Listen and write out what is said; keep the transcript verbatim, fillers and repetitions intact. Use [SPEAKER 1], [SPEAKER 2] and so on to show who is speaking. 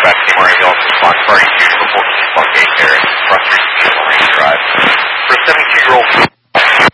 [SPEAKER 1] back to Team R A. We also Fox Party two for fourteen Long Gate there. Front three